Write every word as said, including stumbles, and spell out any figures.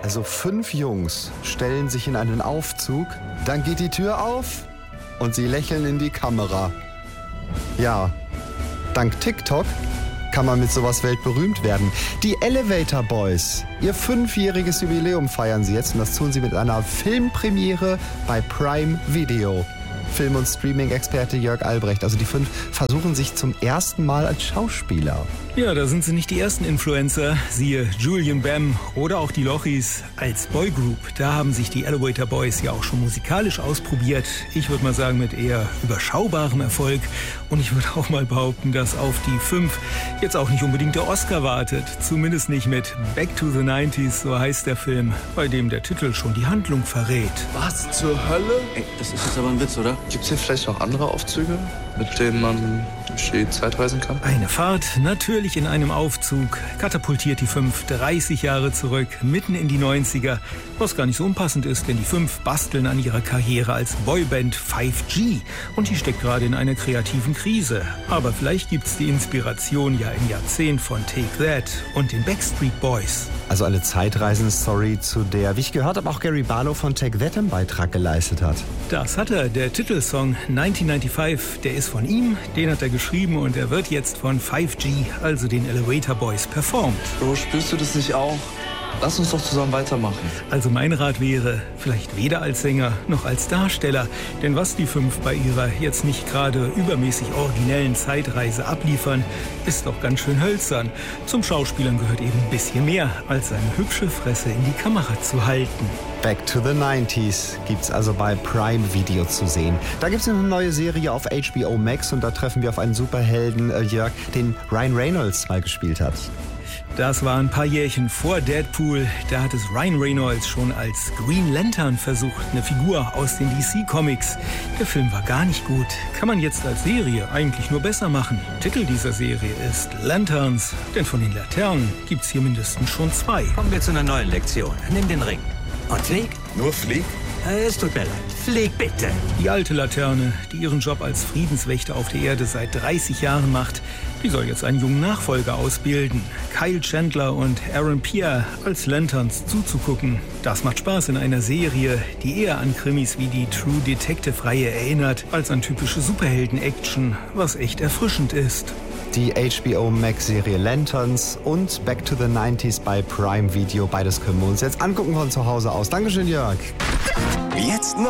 Also fünf Jungs stellen sich in einen Aufzug, dann geht die Tür auf und sie lächeln in die Kamera. Ja, dank TikTok kann man mit sowas weltberühmt werden. Die Elevator Boys, ihr fünfjähriges Jubiläum feiern sie jetzt und das tun sie mit einer Filmpremiere bei Prime Video. Film- und Streaming-Experte Jörg Albrecht. Also die fünf versuchen sich zum ersten Mal als Schauspieler. Ja, da sind sie nicht die ersten Influencer. Siehe Julian Bam oder auch die Lochis als Boygroup. Da haben sich die Elevator Boys ja auch schon musikalisch ausprobiert. Ich würde mal sagen, mit eher überschaubarem Erfolg. Und ich würde auch mal behaupten, dass auf die fünf jetzt auch nicht unbedingt der Oscar wartet. Zumindest nicht mit Back to the nineties, so heißt der Film, bei dem der Titel schon die Handlung verrät. Was zur Hölle? Ey, das ist jetzt aber ein Witz, oder? Gibt's hier vielleicht noch andere Aufzüge, mit denen man durch die Zeit reisen kann? Eine Fahrt, natürlich in einem Aufzug, katapultiert die fünf dreißig Jahre zurück, mitten in die neunziger, was gar nicht so unpassend ist, denn die fünf basteln an ihrer Karriere als Boyband fünf G und die steckt gerade in einer kreativen Krise. Aber vielleicht gibt's die Inspiration ja im Jahrzehnt von Take That und den Backstreet Boys. Also eine Zeitreisen-Story, zu der, wie ich gehört habe, auch Gary Barlow von Take That einen Beitrag geleistet hat. Das hat er. Der Titelsong neunzehnhundertfünfundneunzig, der ist von ihm, den hat er geschrieben und er wird jetzt von fünf G, also den Elevator Boys, performt. Bro, spürst du das nicht auch? Lass uns doch zusammen weitermachen. Also mein Rat wäre, vielleicht weder als Sänger noch als Darsteller. Denn was die fünf bei ihrer jetzt nicht gerade übermäßig originellen Zeitreise abliefern, ist doch ganz schön hölzern. Zum Schauspielern gehört eben ein bisschen mehr, als seine hübsche Fresse in die Kamera zu halten. Back to the nineties gibt's also bei Prime Video zu sehen. Da gibt's eine neue Serie auf H B O Max und da treffen wir auf einen Superhelden, äh, Jörg, den Ryan Reynolds mal gespielt hat. Das war ein paar Jährchen vor Deadpool. Da hat es Ryan Reynolds schon als Green Lantern versucht, eine Figur aus den D C-Comics. Der Film war gar nicht gut. Kann man jetzt als Serie eigentlich nur besser machen. Titel dieser Serie ist Lanterns, denn von den Laternen gibt's hier mindestens schon zwei. Kommen wir zu einer neuen Lektion. Nimm den Ring. Und flieg. Nur flieg? Äh, Es tut mir leid. Flieg bitte. Die alte Laterne, die ihren Job als Friedenswächter auf der Erde seit dreißig Jahren macht, die soll jetzt einen jungen Nachfolger ausbilden. Kyle Chandler und Aaron Pierre als Lanterns zuzugucken. Das macht Spaß in einer Serie, die eher an Krimis wie die True Detective-Reihe erinnert, als an typische Superhelden-Action, was echt erfrischend ist. Die H B O Max-Serie Lanterns und Back to the nineties bei Prime Video. Beides können wir uns jetzt angucken von zu Hause aus. Dankeschön, Jörg. Jetzt